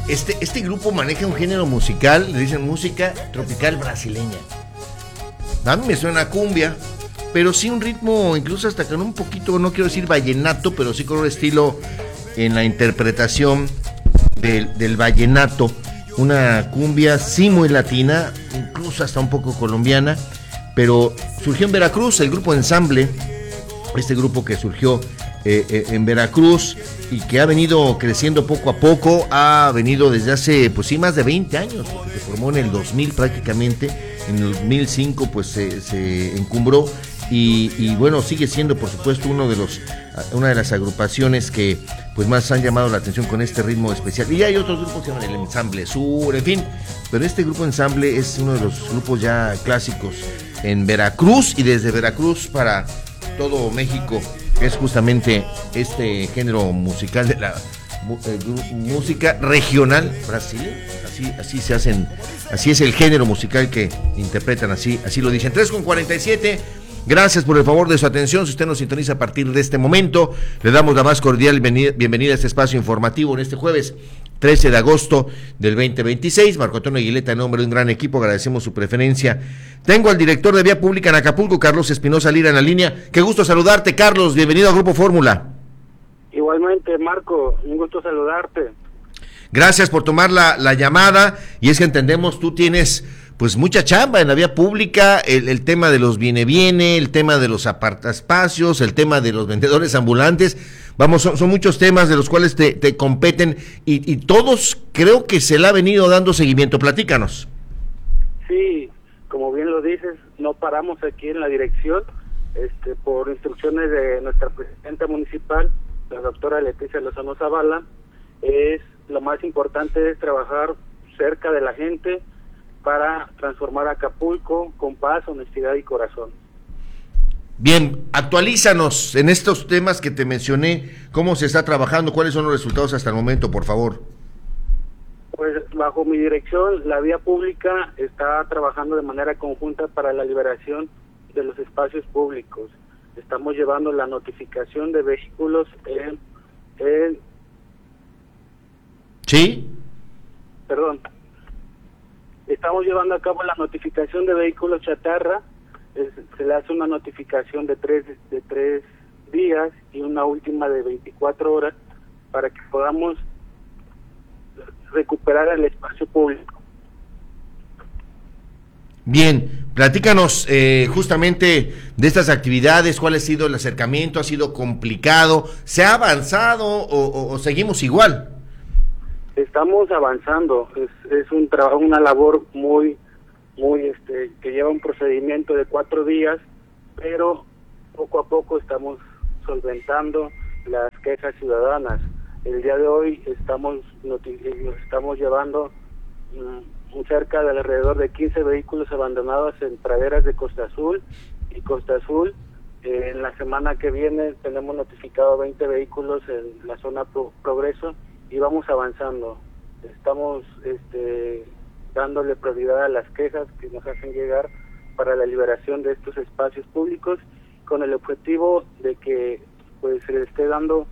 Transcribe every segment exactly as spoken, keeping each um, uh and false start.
este, este grupo maneja un género musical, le dicen música tropical brasileña. A mí me suena cumbia, pero sí un ritmo, incluso hasta con un poquito, no quiero decir vallenato, pero sí con un estilo en la interpretación del, del vallenato. Una cumbia sí muy latina, incluso hasta un poco colombiana, pero surgió en Veracruz el grupo Ensamble, este grupo que surgió eh, eh, en Veracruz y que ha venido creciendo poco a poco, ha venido desde hace, pues sí, más de veinte años, porque se formó en el dos mil prácticamente, en el dos mil cinco pues se, se encumbró y, y bueno, sigue siendo por supuesto uno de los, una de las agrupaciones que pues más han llamado la atención con este ritmo especial. Y hay otros grupos que se llaman el Ensamble Sur, en fin, pero este grupo Ensamble es uno de los grupos ya clásicos en Veracruz y desde Veracruz para todo México. Es justamente este género musical de la eh, música regional brasileña, así, así se hacen, así es el género musical que interpretan, así, así lo dicen. tres con cuarenta y siete, gracias por el favor de su atención. Si usted nos sintoniza a partir de este momento, le damos la más cordial bienvenida, bienvenida a este espacio informativo en este jueves trece de agosto del veinte veintiséis. Marco Antonio Aguileta, en nombre de un gran equipo, agradecemos su preferencia. Tengo al director de Vía Pública en Acapulco, Carlos Espinosa Lira, en la línea. Qué gusto saludarte, Carlos, bienvenido a Grupo Fórmula. Igualmente, Marco, un gusto saludarte. Gracias por tomar la, la llamada, y es que entendemos, tú tienes pues mucha chamba en la vía pública, el, el tema de los viene-viene, el tema de los apartaespacios, el tema de los vendedores ambulantes. Vamos, son, son muchos temas de los cuales te, te competen y, y todos creo que se le ha venido dando seguimiento. Platícanos. Sí, como bien lo dices, no paramos aquí en la dirección, este, por instrucciones de nuestra presidenta municipal, la doctora Leticia Lozano Zavala. Es lo más importante es trabajar cerca de la gente para transformar Acapulco con paz, honestidad y corazón. Bien, actualízanos en estos temas que te mencioné, cómo se está trabajando, cuáles son los resultados hasta el momento, por favor. Pues bajo mi dirección, la vía pública está trabajando de manera conjunta para la liberación de los espacios públicos. Estamos llevando la notificación de vehículos en... en ¿Sí? Perdón. Estamos llevando a cabo la notificación de vehículos chatarra. Es, se le hace una notificación de tres de tres días y una última de veinticuatro horas para que podamos recuperar el espacio público. Bien, platícanos eh, justamente de estas actividades, cuál ha sido el acercamiento, ha sido complicado, ¿se ha avanzado o, o, o seguimos igual? Estamos avanzando, es, es un trabajo, una labor muy, muy, este, que lleva un procedimiento de cuatro días, pero poco a poco estamos solventando las quejas ciudadanas. El día de hoy estamos, nos estamos llevando um, cerca de alrededor de quince vehículos abandonados en praderas de Costa Azul y Costa Azul. Eh, en la semana que viene tenemos notificado veinte vehículos en la zona Pro, Progreso. Y vamos avanzando. Estamos este, dándole prioridad a las quejas que nos hacen llegar para la liberación de estos espacios públicos, con el objetivo de que pues se le esté dando,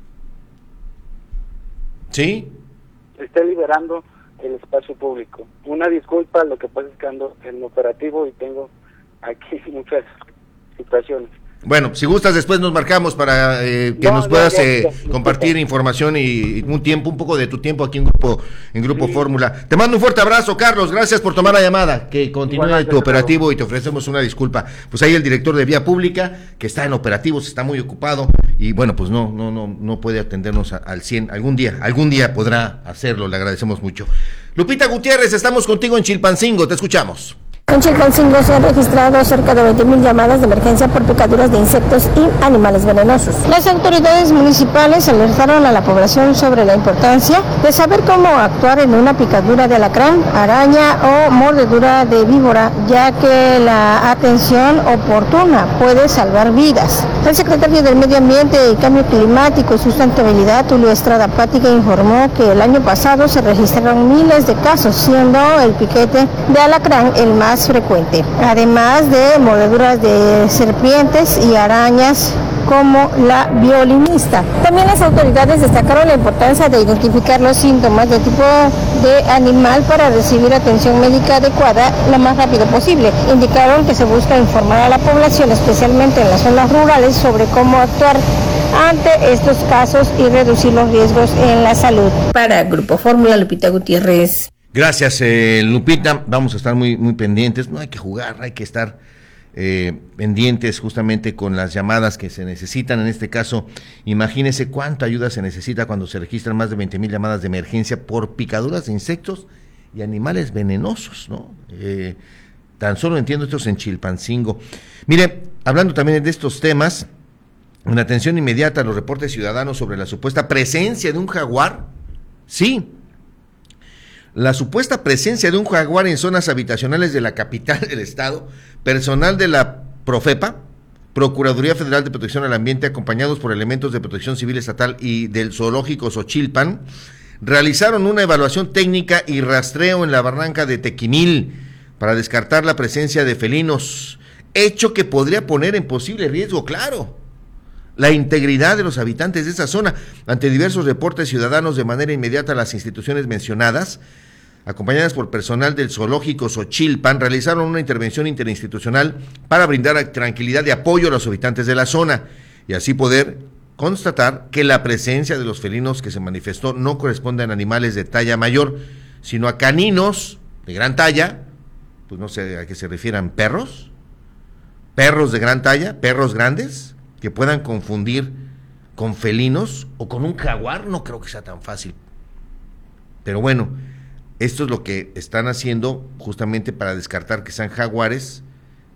sí, se esté liberando el espacio público. Una disculpa, lo que pasa es que ando en operativo y tengo aquí muchas situaciones. Bueno, si gustas después nos marcamos para eh, que no, nos puedas no, no, eh, no, compartir información y, y un tiempo, un poco de tu tiempo aquí en Grupo en Grupo sí. Fórmula. Te mando un fuerte abrazo, Carlos, gracias por tomar la llamada, que continúe bueno, tu operativo y te ofrecemos una disculpa. Pues ahí el director de Vía Pública, que está en operativos, está muy ocupado y bueno, pues no no no no puede atendernos a, al cien, algún día, algún día podrá hacerlo, le agradecemos mucho. Lupita Gutiérrez, estamos contigo en Chilpancingo, te escuchamos. En Chilpancingo se han registrado cerca de veinte mil llamadas de emergencia por picaduras de insectos y animales venenosos. Las autoridades municipales alertaron a la población sobre la importancia de saber cómo actuar en una picadura de alacrán, araña o mordedura de víbora, ya que la atención oportuna puede salvar vidas. El secretario del Medio Ambiente y Cambio Climático y Sustentabilidad, Tulio Estrada Pática, informó que el año pasado se registraron miles de casos, siendo el piquete de alacrán el más frecuente, además de mordeduras de serpientes y arañas como la violinista. También las autoridades destacaron la importancia de identificar los síntomas de tipo de animal para recibir atención médica adecuada lo más rápido posible. Indicaron que se busca informar a la población, especialmente en las zonas rurales, sobre cómo actuar ante estos casos y reducir los riesgos en la salud. Para Grupo Fórmula, Lupita Gutiérrez. Gracias, eh, Lupita. Vamos a estar muy, muy pendientes. No hay que jugar, hay que estar eh, pendientes justamente con las llamadas que se necesitan. En este caso, imagínese cuánta ayuda se necesita cuando se registran más de veinte mil llamadas de emergencia por picaduras de insectos y animales venenosos, ¿no? Eh, tan solo entiendo estos en Chilpancingo. Mire, hablando también de estos temas, en atención inmediata a los reportes ciudadanos sobre la supuesta presencia de un jaguar, sí, la supuesta presencia de un jaguar en zonas habitacionales de la capital del estado, personal de la Profepa, Procuraduría Federal de Protección al Ambiente, acompañados por elementos de Protección Civil Estatal y del Zoológico Xochilpan, realizaron una evaluación técnica y rastreo en la barranca de Tequimil para descartar la presencia de felinos, hecho que podría poner en posible riesgo, claro, la integridad de los habitantes de esa zona. Ante diversos reportes ciudadanos, de manera inmediata las instituciones mencionadas, acompañadas por personal del Zoológico Xochilpan, realizaron una intervención interinstitucional para brindar tranquilidad y apoyo a los habitantes de la zona y así poder constatar que la presencia de los felinos que se manifestó no corresponde a animales de talla mayor, sino a caninos de gran talla, pues no sé a qué se refieran, perros, perros de gran talla, perros grandes, que puedan confundir con felinos o con un jaguar. No creo que sea tan fácil. Pero bueno, esto es lo que están haciendo justamente para descartar que sean jaguares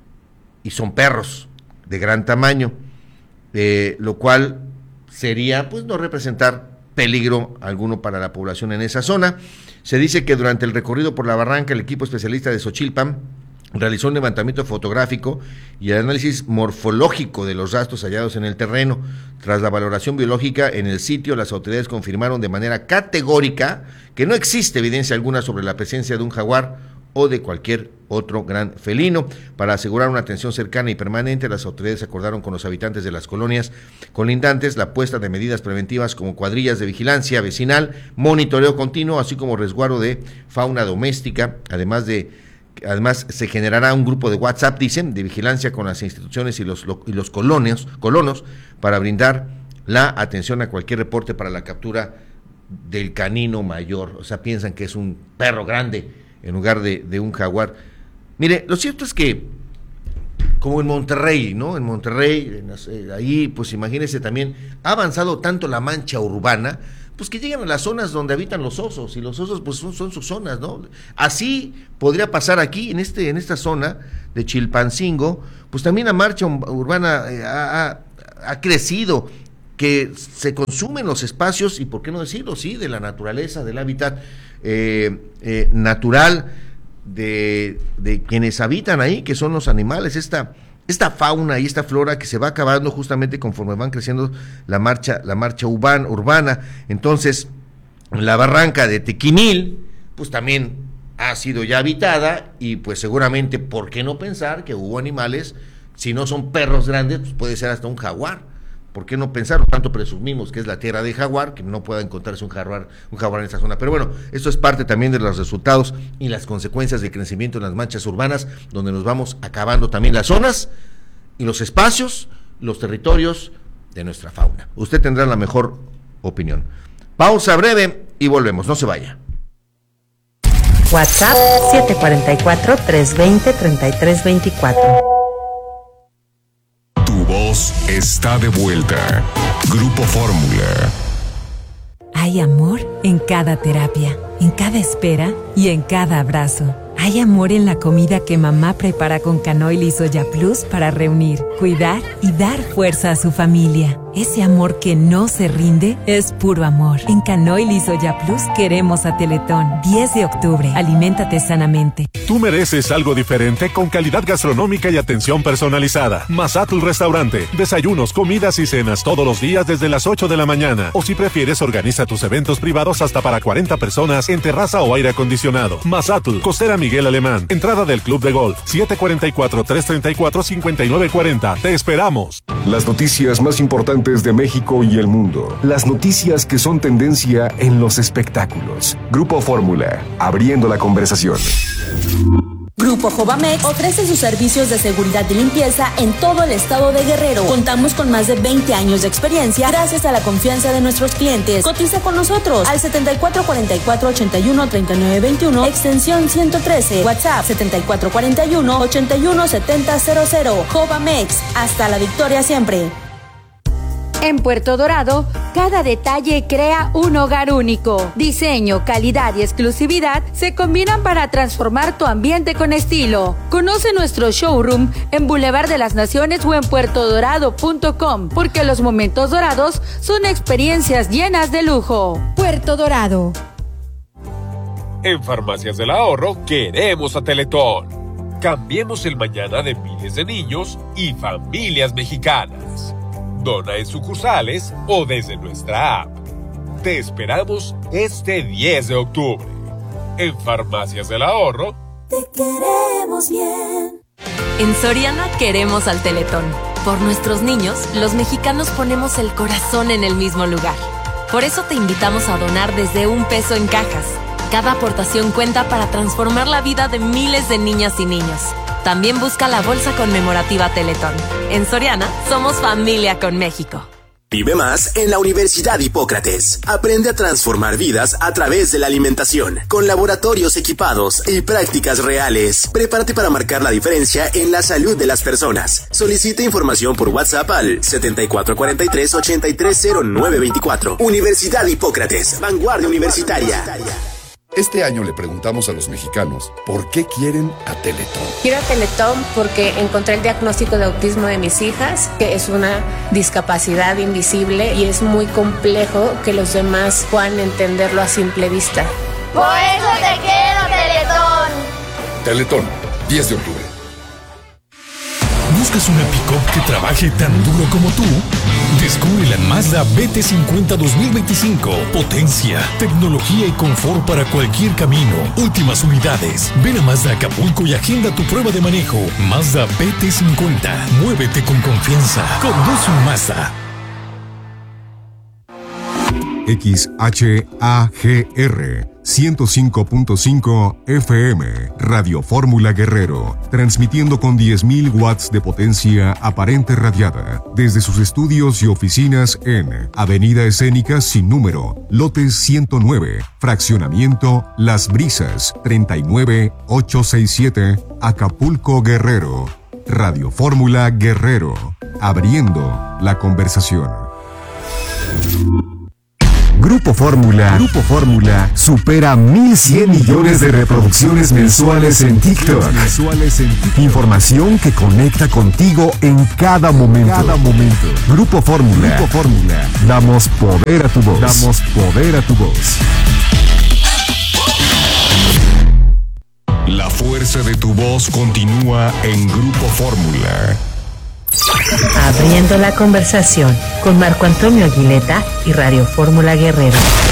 y son perros de gran tamaño, eh, lo cual sería pues no representar peligro alguno para la población en esa zona. Se dice que durante el recorrido por la barranca, el equipo especialista de Xochilpan realizó un levantamiento fotográfico y el análisis morfológico de los rastros hallados en el terreno. Tras la valoración biológica en el sitio, las autoridades confirmaron de manera categórica que no existe evidencia alguna sobre la presencia de un jaguar o de cualquier otro gran felino. Para asegurar una atención cercana y permanente, las autoridades acordaron con los habitantes de las colonias colindantes la puesta de medidas preventivas como cuadrillas de vigilancia vecinal, monitoreo continuo, así como resguardo de fauna doméstica. Además de Además, se generará un grupo de WhatsApp, dicen, de vigilancia con las instituciones y los, y los colonos, colonos para brindar la atención a cualquier reporte para la captura del canino mayor. O sea, piensan que es un perro grande en lugar de, de un jaguar. Mire, lo cierto es que, como en Monterrey, ¿no? En Monterrey, en, ahí, pues imagínense también, ha avanzado tanto la mancha urbana, pues que llegan a las zonas donde habitan los osos, y los osos pues son, son sus zonas, ¿no? Así podría pasar aquí, en este en esta zona de Chilpancingo, pues también la marcha urbana eh, ha, ha crecido, que se consumen los espacios, y por qué no decirlo, sí, de la naturaleza, del hábitat eh, eh, natural de, de quienes habitan ahí, que son los animales, esta... esta fauna y esta flora que se va acabando justamente conforme van creciendo la marcha, la marcha urbana, urbana. Entonces, la barranca de Tequimil, pues también ha sido ya habitada, y pues seguramente, ¿por qué no pensar que hubo animales? Si no son perros grandes, pues puede ser hasta un jaguar. ¿Por qué no pensar? Tanto presumimos que es la tierra de jaguar, que no pueda encontrarse un jaguar, un jaguar en esta zona. Pero bueno, esto es parte también de los resultados y las consecuencias del crecimiento en las manchas urbanas, donde nos vamos acabando también las zonas y los espacios, los territorios de nuestra fauna. Usted tendrá la mejor opinión. Pausa breve y volvemos, no se vaya. WhatsApp siete cuatro cuatro, tres dos cero, tres tres dos cuatro. Tu voz está de vuelta. Grupo Fórmula. Hay amor en cada terapia, en cada espera y en cada abrazo. Hay amor en la comida que mamá prepara con Canoil y Soya Plus para reunir, cuidar y dar fuerza a su familia. Ese amor que no se rinde es puro amor. En Canoil y Soya Plus queremos a Teletón. diez de octubre. Aliméntate sanamente. Tú mereces algo diferente con calidad gastronómica y atención personalizada. Mazatl Restaurante. Desayunos, comidas y cenas todos los días desde las ocho de la mañana. O si prefieres, organiza tus eventos privados hasta para cuarenta personas en terraza o aire acondicionado. Mazatl, Costera Miguel Alemán. Entrada del Club de Golf. siete cuatro cuatro, tres tres cuatro, cinco nueve cuatro cero. Te esperamos. Las noticias más importantes de México y el mundo. Las noticias que son tendencia en los espectáculos. Grupo Fórmula, abriendo la conversación. Grupo Jovamex ofrece sus servicios de seguridad y limpieza en todo el estado de Guerrero. Contamos con más de veinte años de experiencia gracias a la confianza de nuestros clientes. Cotiza con nosotros al setenta y cuatro cuarenta y cuatro, ochenta y uno, treinta y nueve veintiuno, extensión ciento trece. WhatsApp setenta y cuatro cuarenta y uno, ochenta y uno, setenta cero cero. Jovamex, hasta la victoria siempre. En Puerto Dorado, cada detalle crea un hogar único. Diseño, calidad y exclusividad se combinan para transformar tu ambiente con estilo. Conoce nuestro showroom en Boulevard de las Naciones o en puerto dorado punto com, porque los momentos dorados son experiencias llenas de lujo. Puerto Dorado. En Farmacias del Ahorro queremos a Teletón. Cambiemos el mañana de miles de niños y familias mexicanas. Dona en sucursales o desde nuestra app. Te esperamos este diez de octubre. En Farmacias del Ahorro. Te queremos bien. En Soriana queremos al Teletón. Por nuestros niños, los mexicanos ponemos el corazón en el mismo lugar. Por eso te invitamos a donar desde un peso en cajas. Cada aportación cuenta para transformar la vida de miles de niñas y niños. También busca la bolsa conmemorativa Teletón. En Soriana, somos familia con México. Vive más en la Universidad Hipócrates. Aprende a transformar vidas a través de la alimentación, con laboratorios equipados y prácticas reales. Prepárate para marcar la diferencia en la salud de las personas. Solicita información por WhatsApp al setenta y cuatro cuarenta y tres, ochenta y tres cero nueve veinticuatro. Universidad Hipócrates, vanguardia universitaria. Este año le preguntamos a los mexicanos por qué quieren a Teletón. Quiero a Teletón porque encontré el diagnóstico de autismo de mis hijas, que es una discapacidad invisible y es muy complejo que los demás puedan entenderlo a simple vista. Por eso te quiero, Teletón. Teletón, diez de octubre. ¿Buscas una pick-up que trabaje tan duro como tú? Descubre la Mazda B T cincuenta dos mil veinticinco. Potencia, tecnología y confort para cualquier camino. Últimas unidades. Ven a Mazda Acapulco y agenda tu prueba de manejo. Mazda B T cincuenta. Muévete con confianza. Conduce un Mazda. X H A G R ciento cinco punto cinco F M, Radio Fórmula Guerrero, transmitiendo con diez mil watts de potencia aparente radiada, desde sus estudios y oficinas en Avenida Escénica sin número, lote ciento nueve, fraccionamiento Las Brisas, treinta y nueve ochocientos sesenta y siete, Acapulco, Guerrero. Radio Fórmula Guerrero, abriendo la conversación. Grupo Fórmula, Grupo Fórmula supera mil cien millones de reproducciones mensuales en TikTok. Mensuales en TikTok. Información que conecta contigo en cada momento. Cada momento. Grupo Fórmula, Grupo Fórmula. Damos poder a tu voz. Damos poder a tu voz. La fuerza de tu voz continúa en Grupo Fórmula. Abriendo la conversación con Marco Antonio Aguileta y Radio Fórmula Guerrero.